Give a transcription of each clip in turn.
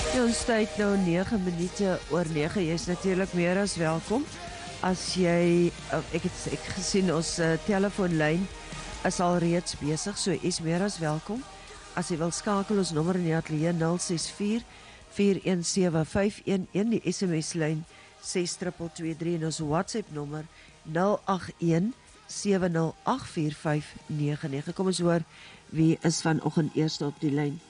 Ja, ons tyd nou 9 minute oor 9. Jy is natuurlik meer as welkom. As jy, ek het gesien ons telefoonlyn is al reeds besig, so is meer as welkom. As jy wil skakel, ons nommer in die ateljee 064 417 511, die SMS-lyn 6223 en ons WhatsApp nommer 081 708 4599. Kom ons hoor wie is vanoggend eerste op die lyn.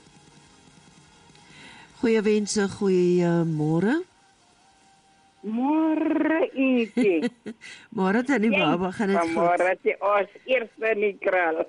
Goeie wense, goeiemôre. Môre Ietjie. Môre tannie Baba, gaan dit goed? Môre jy ons eerste in die kraal.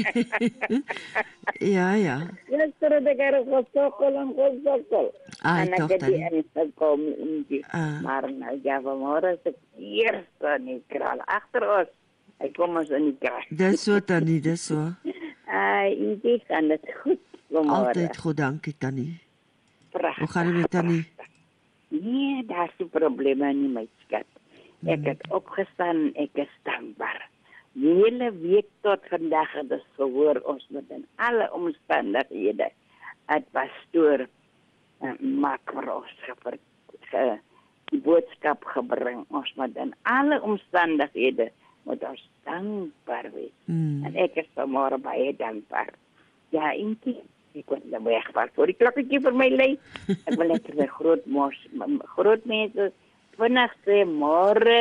Ja. Gister het ek gesokkel. Ai, En toch ek het die tannie. ingekom Ietjie. Maar nou ja, môre is ek eerste in die kraal. Agter ons. Ek kom ons in die kraal. Dis so tannie, dis so. Ietjie, gaan dit goed vanmôre? Altyd goed, dankie tannie. Pragtig. Hoe gaan dit met tannie? Nee, daar is die probleme nie, my skat. Ek het opgestaan, ek is dankbaar. Die hele week tot vandag het ons gehoor, ons moet in alle omstandighede het pastoor maak vir ons die boodskap gebring. Ons moet in alle omstandighede moet ons dankbaar wees. En ek is vanmôre baie dankbaar. Ja, Inkie. Ek kon dan wegvaar voor die klokketje vir my lei. Ek wil net vir groot mense vinnig sê môre